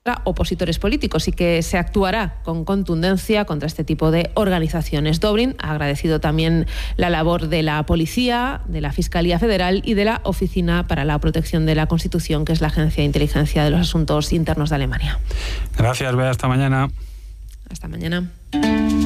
opositores políticos y que se actuará con contundencia contra este tipo de organizaciones. Dobrin ha agradecido también la labor de la Policía, de la Fiscalía Federal y de la Oficina para la Protección de la Constitución, que es la agencia de inteligencia de los asuntos internos de Alemania. Gracias, Bea. Hasta mañana. Hasta mañana.